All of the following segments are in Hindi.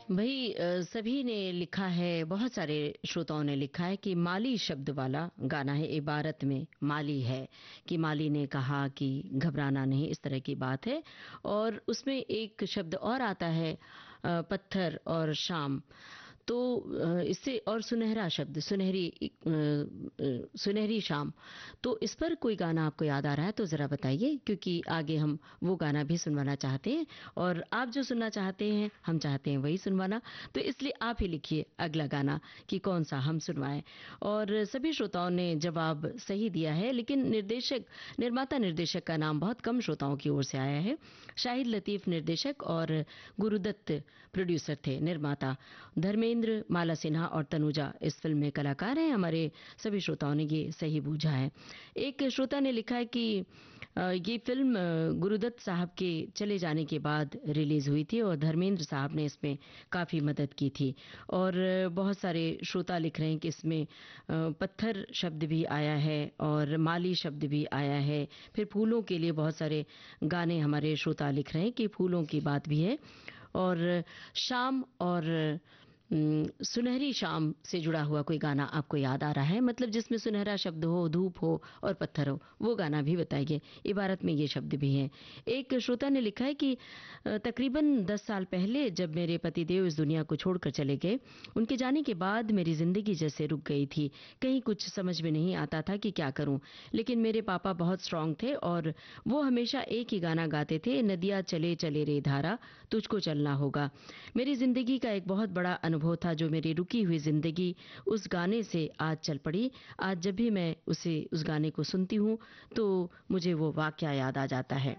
भाई सभी ने लिखा है, बहुत सारे श्रोताओं ने लिखा है कि माली शब्द वाला गाना है। इबारत में माली है कि माली ने कहा कि घबराना नहीं, इस तरह की बात है। और उसमें एक शब्द और आता है, पत्थर और शाम। तो इससे और सुनहरा शब्द, सुनहरी शाम। तो इस पर कोई गाना आपको याद आ रहा है तो जरा बताइए, क्योंकि आगे हम वो गाना भी सुनवाना चाहते हैं और आप जो सुनना चाहते हैं हम चाहते हैं वही सुनवाना। तो इसलिए आप ही लिखिए अगला गाना कि कौन सा हम सुनवाएं। और सभी श्रोताओं ने जवाब सही दिया है, लेकिन निर्माता निर्देशक का नाम बहुत कम श्रोताओं की ओर से आया है। शाहिद लतीफ निर्देशक और गुरुदत्त प्रोड्यूसर थे, निर्माता धर्मेंद्र, माला सिन्हा और तनुजा इस फिल्म में कलाकार हैं। हमारे सभी श्रोताओं ने ये सही बूझा है। एक श्रोता ने लिखा है कि ये फिल्म गुरुदत्त साहब के चले जाने के बाद रिलीज हुई थी और धर्मेंद्र साहब ने इसमें काफी मदद की थी। और बहुत सारे श्रोता लिख रहे हैं कि इसमें पत्थर शब्द भी आया है और माली शब्द भी आया है। फिर फूलों के लिए बहुत सारे गाने हमारे श्रोता लिख रहे हैं कि फूलों की बात भी है। और शाम और सुनहरी शाम से जुड़ा हुआ कोई गाना आपको याद आ रहा है, मतलब जिसमें सुनहरा शब्द हो, धूप हो और पत्थर हो, वो गाना भी बताइए। इबारत में ये शब्द भी हैं। एक श्रोता ने लिखा है कि तकरीबन 10 साल पहले जब मेरे पतिदेव इस दुनिया को छोड़कर चले गए, उनके जाने के बाद मेरी जिंदगी जैसे रुक गई थी। कहीं कुछ समझ में नहीं आता था कि क्या करूं। लेकिन मेरे पापा बहुत स्ट्रांग थे और वो हमेशा एक ही गाना गाते थे, नदिया चले चले रे धारा, तुझको चलना होगा। मेरी जिंदगी का एक बहुत बड़ा अनुभव था, जो मेरी रुकी हुई जिंदगी उस गाने से आज चल पड़ी। आज जब भी मैं उस गाने को सुनती हूँ तो मुझे वो वाकया याद आ जाता है।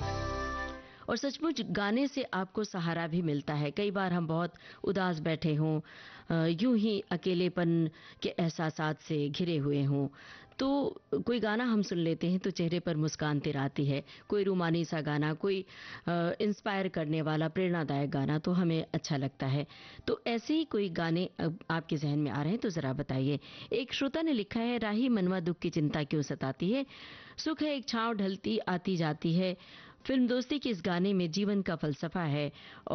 और सचमुच गाने से आपको सहारा भी मिलता है। कई बार हम बहुत उदास बैठे हों, यूं ही अकेलेपन के एहसासात से घिरे हुए हों, तो कोई गाना हम सुन लेते हैं तो चेहरे पर मुस्कान तिर आती है। कोई रूमानी सा गाना, कोई इंस्पायर करने वाला प्रेरणादायक गाना तो हमें अच्छा लगता है। तो ऐसे ही कोई गाने आपके जहन में आ रहे हैं तो जरा बताइए। एक श्रोता ने लिखा है, राही मनवा दुख की चिंता क्यों सताती है, सुख है एक छांव ढलती आती जाती है। फिल्म दोस्ती के इस गाने में जीवन का फलसफा है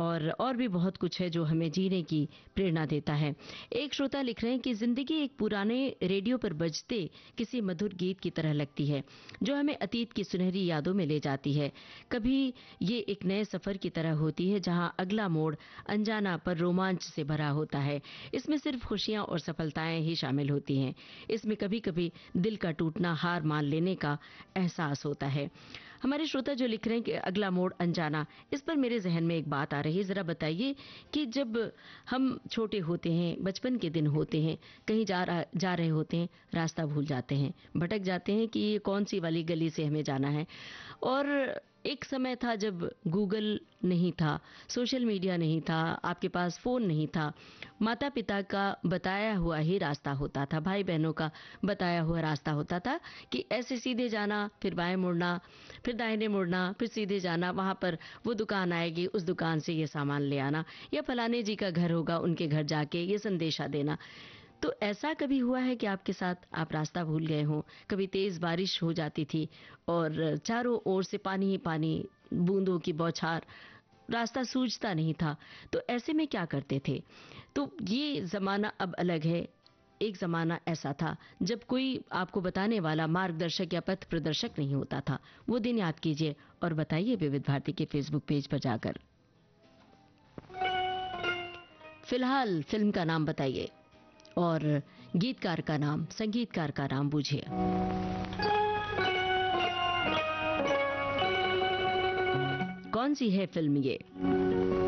और भी बहुत कुछ है जो हमें जीने की प्रेरणा देता है। एक श्रोता लिख रहे हैं कि जिंदगी एक पुराने रेडियो पर बजते किसी मधुर गीत की तरह लगती है, जो हमें अतीत की सुनहरी यादों में ले जाती है। कभी ये एक नए सफर की तरह होती है जहां अगला मोड़ अनजाना पर रोमांच से भरा होता है। इसमें सिर्फ खुशियां और सफलताएं ही शामिल होती हैं। इसमें कभी कभी दिल का टूटना, हार मान लेने का एहसास होता है। हमारे श्रोता जो लिख रहे हैं कि अगला मोड़ अनजाना, इस पर मेरे जहन में एक बात आ रही है। जरा बताइए कि जब हम छोटे होते हैं, बचपन के दिन होते हैं, कहीं जा रहे होते हैं, रास्ता भूल जाते हैं, भटक जाते हैं कि ये कौन सी वाली गली से हमें जाना है। और एक समय था जब गूगल नहीं था, सोशल मीडिया नहीं था, आपके पास फोन नहीं था, माता पिता का बताया हुआ ही रास्ता होता था, भाई बहनों का बताया हुआ रास्ता होता था कि ऐसे सीधे जाना, फिर बाएं मुड़ना, फिर दाहिने मुड़ना, फिर सीधे जाना, वहां पर वो दुकान आएगी, उस दुकान से ये सामान ले आना, या फलाने जी का घर होगा, उनके घर जाके ये संदेशा देना। तो ऐसा कभी हुआ है कि आपके साथ आप रास्ता भूल गए हो? कभी तेज बारिश हो जाती थी और चारों ओर से पानी ही पानी, बूंदों की बौछार, रास्ता सूझता नहीं था, तो ऐसे में क्या करते थे? तो ये जमाना अब अलग है। एक जमाना ऐसा था जब कोई आपको बताने वाला मार्गदर्शक या पथ प्रदर्शक नहीं होता था। वो दिन याद कीजिए और बताइए विविध भारती के फेसबुक पेज पर जाकर। फिलहाल फिल्म का नाम बताइए और गीतकार का नाम, संगीतकार का नाम बूझिए। कौन सी है फिल्म ये?